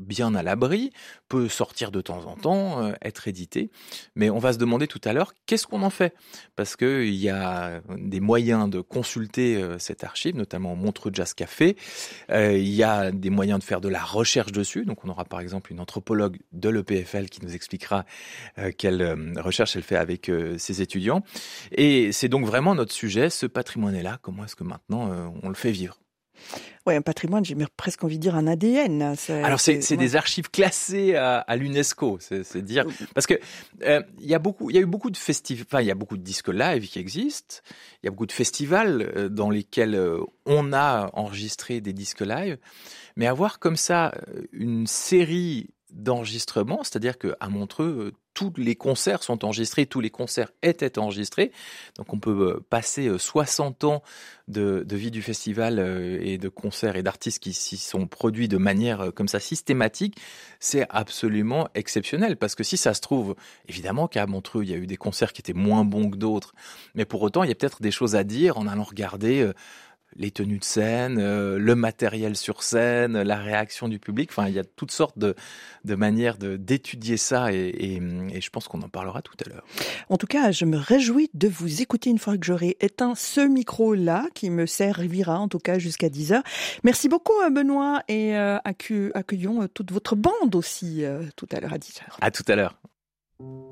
bien à l'abri, peut sortir de temps en temps, être édité. Mais on va se demander tout à l'heure, qu'est-ce qu'on en fait? Parce qu'il y a des moyens de consulter cette archive, notamment Montreux Jazz Café. Il y a des moyens de faire de la recherche dessus. Donc on aura par exemple une anthropologue de l'EPFL qui nous expliquera quelle recherche elle fait avec ses étudiants. Et c'est donc vraiment notre sujet, ce patrimoine-là, comment est-ce que maintenant on le fait vivre? Ouais, un patrimoine, j'ai presque envie de dire un ADN. Alors c'est des archives classées à l'UNESCO, c'est dire parce que il y a eu beaucoup de festivals, enfin il y a beaucoup de disques live qui existent, il y a beaucoup de festivals dans lesquels on a enregistré des disques live, mais avoir comme ça une série d'enregistrements, c'est-à-dire qu'à Montreux, tous les concerts sont enregistrés, tous les concerts étaient enregistrés. Donc on peut passer 60 ans de vie du festival et de concerts et d'artistes qui s'y sont produits de manière comme ça systématique. C'est absolument exceptionnel parce que si ça se trouve, évidemment qu'à Montreux, il y a eu des concerts qui étaient moins bons que d'autres. Mais pour autant, il y a peut-être des choses à dire en allant regarder les tenues de scène, le matériel sur scène, la réaction du public. Enfin, il y a toutes sortes de manières d'étudier ça et je pense qu'on en parlera tout à l'heure. En tout cas, je me réjouis de vous écouter une fois que j'aurai éteint ce micro-là qui me servira en tout cas jusqu'à 10h. Merci beaucoup Benoît et accueillons toute votre bande aussi tout à l'heure à 10h. À tout à l'heure.